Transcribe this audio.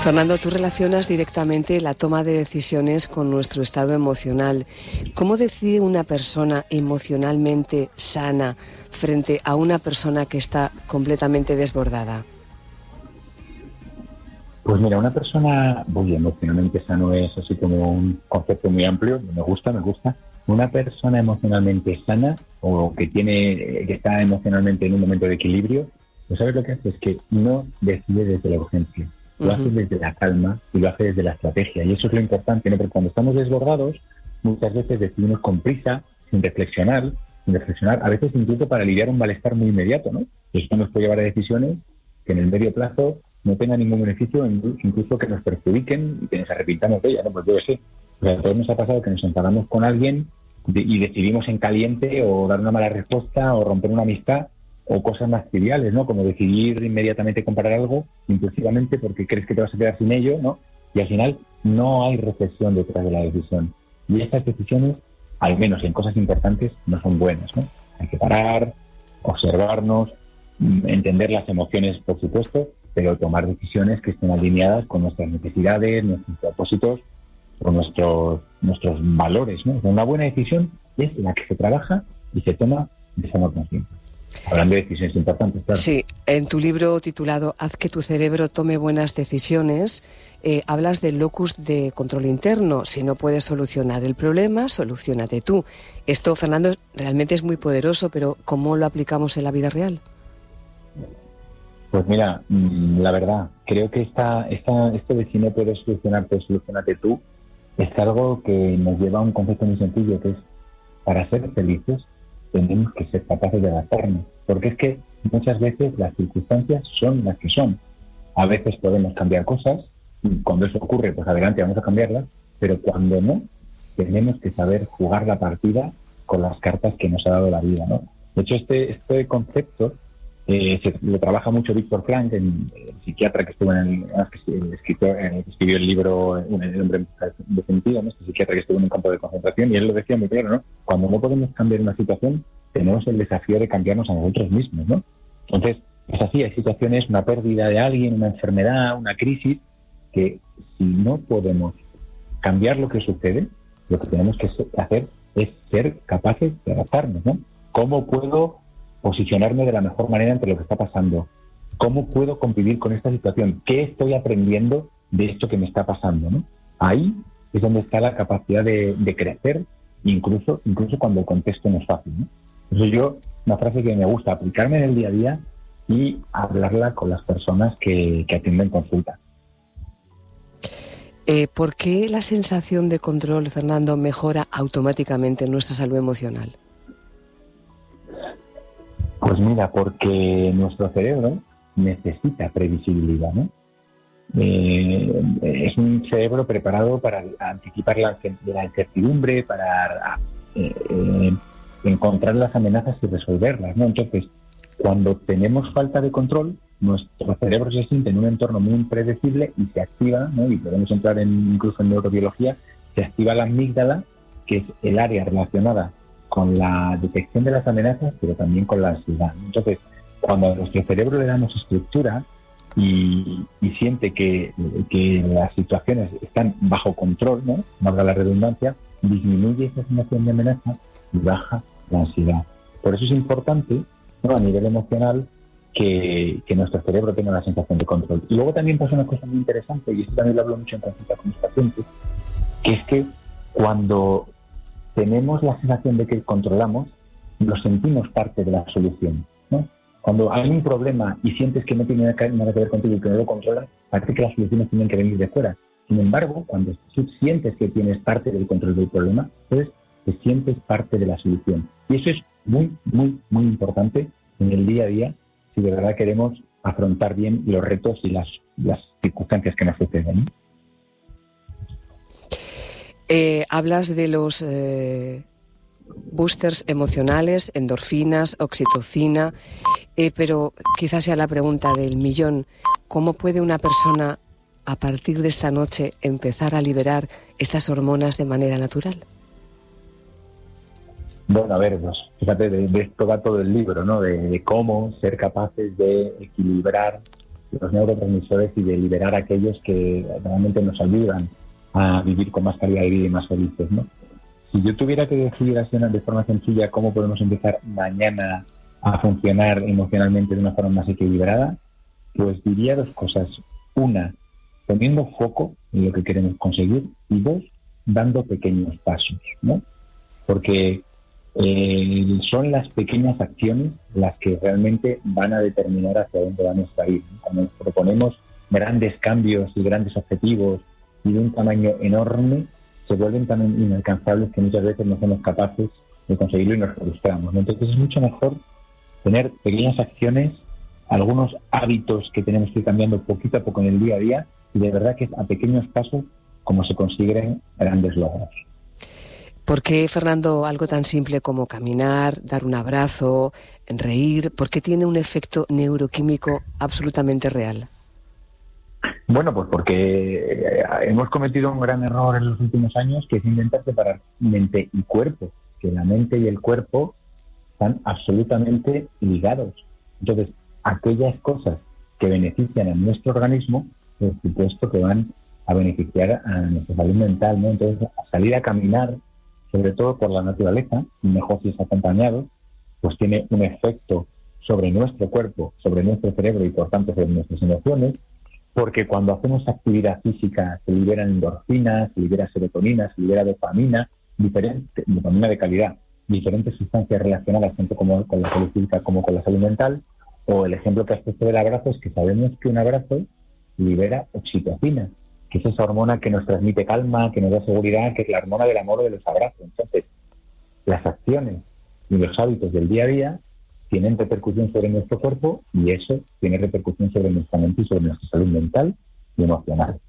Fernando, tú relacionas directamente la toma de decisiones con nuestro estado emocional. ¿Cómo decide una persona emocionalmente sana frente a una persona que está completamente desbordada? Pues mira, una persona muy emocionalmente sano es así como un concepto muy amplio, me gusta. Una persona emocionalmente sana o que está emocionalmente en un momento de equilibrio, pues sabes lo que hace es que no decide desde la urgencia, lo hace desde la calma y lo hace desde la estrategia. Y eso es lo importante, ¿no? Porque cuando estamos desbordados, muchas veces decidimos con prisa, sin reflexionar, a veces incluso para aliviar un malestar muy inmediato, ¿no? Y esto nos puede llevar a decisiones que en el medio plazo no tengan ningún beneficio, incluso que nos perjudiquen y que nos arrepintamos de ella, ¿no? Pues yo sé, a todos nos ha pasado que nos enfadamos con alguien y decidimos en caliente o dar una mala respuesta o romper una amistad o cosas más triviales, ¿no? Como decidir inmediatamente comprar algo impulsivamente porque crees que te vas a quedar sin ello, ¿no? Y al final no hay reflexión detrás de la decisión. Y estas decisiones, al menos en cosas importantes, no son buenas, ¿no? Hay que parar, observarnos, entender las emociones, por supuesto, pero tomar decisiones que estén alineadas con nuestras necesidades, nuestros propósitos o nuestros valores, ¿no? O sea, una buena decisión es la que se trabaja y se toma de forma consciente. Hablando de decisiones importantes, claro. Sí, en tu libro titulado Haz que tu cerebro tome buenas decisiones, hablas del locus de control interno. Si no puedes solucionar el problema, soluciónate tú. Esto, Fernando, realmente es muy poderoso, pero ¿cómo lo aplicamos en la vida real? Pues mira, la verdad, creo que esto de si no puedes solucionarte, solucionate tú, es algo que nos lleva a un concepto muy sencillo, que es, para ser felices, tenemos que ser capaces de adaptarnos. Porque es que muchas veces las circunstancias son las que son. A veces podemos cambiar cosas, y cuando eso ocurre, pues adelante, vamos a cambiarlas, pero cuando no, tenemos que saber jugar la partida con las cartas que nos ha dado la vida, ¿no? De hecho, este concepto lo trabaja mucho Víctor Frank, el psiquiatra que estuvo que escribió el libro El hombre definitivo, ¿no? Este psiquiatra que estuvo en un campo de concentración, y él lo decía muy claro, ¿no? Cuando no podemos cambiar una situación, tenemos el desafío de cambiarnos a nosotros mismos, ¿no? Entonces, es así, hay situaciones, una pérdida de alguien, una enfermedad, una crisis, que si no podemos cambiar lo que sucede, lo que tenemos que hacer es ser capaces de adaptarnos, ¿no? ¿Cómo puedo posicionarme de la mejor manera ante lo que está pasando? ¿Cómo puedo convivir con esta situación? ¿Qué estoy aprendiendo de esto que me está pasando, ¿no? Ahí es donde está la capacidad de crecer, incluso cuando el contexto no es fácil, ¿no? Entonces una frase que me gusta aplicarme en el día a día y hablarla con las personas que atienden consulta. ¿Por qué la sensación de control, Fernando, mejora automáticamente nuestra salud emocional? Pues mira, porque nuestro cerebro necesita previsibilidad, ¿no? Es un cerebro preparado para anticipar la incertidumbre, para encontrar las amenazas y resolverlas, ¿no? Entonces, cuando tenemos falta de control, nuestro cerebro se siente en un entorno muy impredecible y se activa, ¿no? Y podemos entrar incluso en neurobiología, se activa la amígdala, que es el área relacionada con la detección de las amenazas, pero también con la ansiedad. Entonces, cuando a nuestro cerebro le damos estructura y siente que las situaciones están bajo control, ¿no? Valga la redundancia, disminuye esa sensación de amenaza y baja la ansiedad. Por eso es importante, ¿no?, a nivel emocional, que nuestro cerebro tenga la sensación de control. Y luego también pasa una cosa muy interesante, y esto también lo hablo mucho en consulta con mis pacientes, que es que cuando tenemos la sensación de que controlamos, nos sentimos parte de la solución, ¿no? Cuando hay un problema y sientes que no tiene nada que ver contigo y que no lo controlas, parece que las soluciones tienen que venir de fuera. Sin embargo, cuando tú sientes que tienes parte del control del problema, entonces te sientes parte de la solución. Y eso es muy, muy, muy importante en el día a día si de verdad queremos afrontar bien los retos y las circunstancias que nos suceden, ¿no? Hablas de los boosters emocionales, endorfinas, oxitocina, pero quizás sea la pregunta del millón. ¿Cómo puede una persona, a partir de esta noche, empezar a liberar estas hormonas de manera natural? Bueno, a ver, pues, fíjate, de esto va todo el libro, ¿no? De cómo ser capaces de equilibrar los neurotransmisores y de liberar aquellos que realmente nos ayudan a vivir con más calidad de vida y más felices, ¿no? Si yo tuviera que decir así de forma sencilla cómo podemos empezar mañana a funcionar emocionalmente de una forma más equilibrada, pues diría 2 cosas. Una, poniendo foco en lo que queremos conseguir, y 2, dando pequeños pasos, ¿no? Porque son las pequeñas acciones las que realmente van a determinar hacia dónde va nuestra vida, ¿no? Cuando nos proponemos grandes cambios y grandes objetivos y de un tamaño enorme, se vuelven tan inalcanzables que muchas veces no somos capaces de conseguirlo y nos frustramos, ¿no? Entonces es mucho mejor tener pequeñas acciones, algunos hábitos que tenemos que ir cambiando poquito a poco en el día a día, y de verdad que es a pequeños pasos como se consiguen grandes logros. ¿Por qué, Fernando, algo tan simple como caminar, dar un abrazo, reír, por qué tiene un efecto neuroquímico absolutamente real? Bueno, pues porque hemos cometido un gran error en los últimos años, que es intentar separar mente y cuerpo, que la mente y el cuerpo están absolutamente ligados. Entonces, aquellas cosas que benefician a nuestro organismo, por supuesto que van a beneficiar a nuestra salud mental, ¿no? Entonces, a salir a caminar, sobre todo por la naturaleza, mejor si es acompañado, pues tiene un efecto sobre nuestro cuerpo, sobre nuestro cerebro y por tanto sobre nuestras emociones, porque cuando hacemos actividad física se liberan endorfinas, se libera serotonina, se libera dopamina de calidad, diferentes sustancias relacionadas tanto como con la salud física como con la salud mental. O el ejemplo que has puesto del abrazo es que sabemos que un abrazo libera oxitocina, que es esa hormona que nos transmite calma, que nos da seguridad, que es la hormona del amor o de los abrazos. Entonces, las acciones y los hábitos del día a día tienen repercusión sobre nuestro cuerpo, y eso tiene repercusión sobre nuestra mente y sobre nuestra salud mental y emocional.